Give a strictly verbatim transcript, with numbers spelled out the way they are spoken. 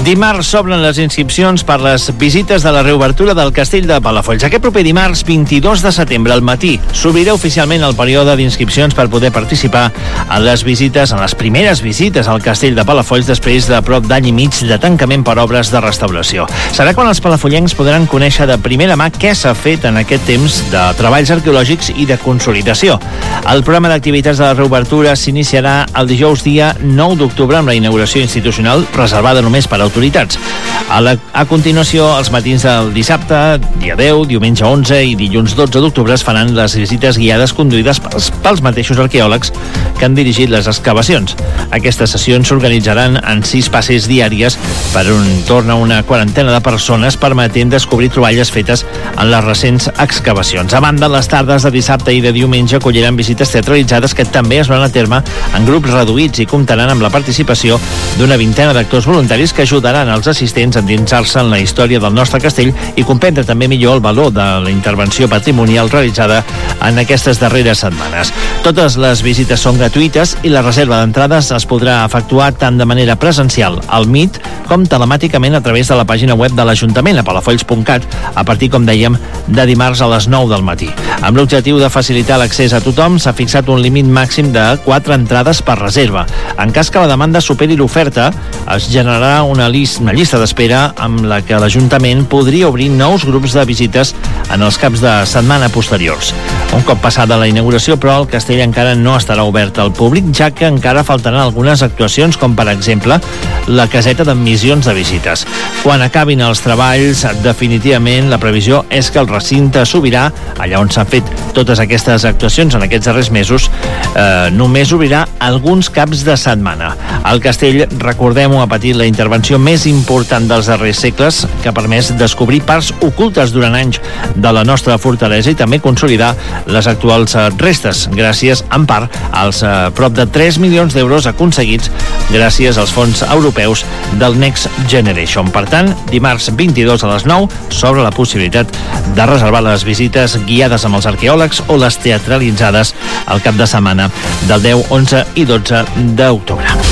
Dimarts s'obren les inscripcions per les visites de la reobertura del Castell de Palafolls. Aquest proper dimarts, vint-i-dos de setembre, al matí, s'obrirà oficialment el període d'inscripcions per poder participar en les visites, en les primeres visites al Castell de Palafolls després de prop d'any i mig de tancament per obres de restauració. Serà quan els palafollencs podran conèixer de primera mà què s'ha fet en aquest temps de treballs arqueològics i de consolidació. El programa d'activitats de la reobertura s'iniciarà el dijous dia nou d'octubre amb la inauguració institucional reservada només per a autoritats. A, la, a continuació, els matins del dissabte, dia deu, diumenge onze i dilluns dotze d'octubre es faran les visites guiades conduïdes pels, pels mateixos arqueòlegs que han dirigit les excavacions. Aquestes sessions s'organitzaran en sis passes diàries per un torn a una quarantena de persones, permetent descobrir troballes fetes en les recents excavacions. A banda, les tardes de dissabte i de diumenge acolliran visites teatralitzades que també es van a terme en grups reduïts i comptaran amb la participació d'una vintena d'actors voluntaris que ajudaran als assistents a endinsar-se en la història del nostre castell i comprendre també millor el valor de la intervenció patrimonial realitzada en aquestes darreres setmanes. Totes les visites són gratuïtes i la reserva d'entrades es podrà efectuar tant de manera presencial al M I T com telemàticament a través de la pàgina web de l'Ajuntament a palafolls punt cat a partir, com dèiem, de dimarts a les nou del matí. Amb l'objectiu de facilitar l'accés a tothom, s'ha fixat un límit màxim de quatre entrades per reserva. En cas que la demanda superi l'oferta, es generarà una, list, una llista d'espera amb la que l'Ajuntament podria obrir nous grups de visites en els caps de setmana posteriors. Un cop passada la inauguració, però, el castell encara no estarà obert al públic, ja que encara faltaran algunes actuacions, com per exemple la caseta d'admissions de visites. Quan acabin els treballs, definitivament la previsió és que el recinte s'obrirà, allà on s'han fet totes aquestes actuacions en aquests darrers mesos, eh, només obrirà alguns caps de setmana. El castell, recordem-ho, ha patit la intervenció més important dels darrers segles, que ha permès descobrir parts ocultes durant anys de la nostra fortalesa i també consolidar les actuals restes, gràcies, en part, als eh, prop de tres milions d'euros aconseguits gràcies als fons europeus del Next Generation. Per tant, dimarts vint-i-dos a les nou s'obre la possibilitat de reservar les visites guiades amb els arqueòlegs o les teatralitzades al cap de setmana del deu, onze i dotze d'octubre.